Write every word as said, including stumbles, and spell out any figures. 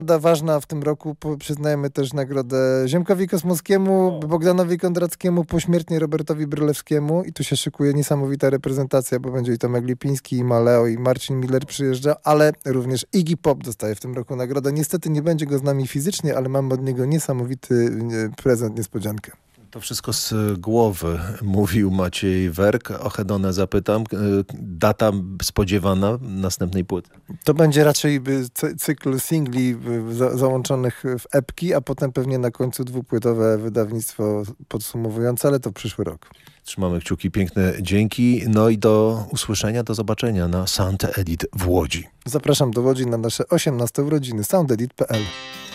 Ważna w tym roku, po- przyznajemy też nagrodę Ziemkowi Kosmowskiemu, Bogdanowi Kondrackiemu, pośmiertnie Robertowi Brylewskiemu i tu się szykuje niesamowita reprezentacja, bo będzie i Tomek Lipiński, i Maleo, i Marcin Miller przyjeżdża, ale również Iggy Pop dostaje w tym roku nagrodę. Niestety nie będzie go z nami fizycznie, ale mamy od niego niesamowity e, prezent, niespodziankę. To wszystko z głowy, mówił Maciej Werk. O Hedonę zapytam. Data spodziewana następnej płyty? To będzie raczej y, cy- cykl singli y, za, załączonych w epki, a potem pewnie na końcu dwupłytowe wydawnictwo podsumowujące, ale to przyszły rok. Trzymamy kciuki, piękne dzięki. No i do usłyszenia, do zobaczenia na Sound Edit w Łodzi. Zapraszam do Łodzi na nasze osiemnaste urodziny soundedit kropka p l.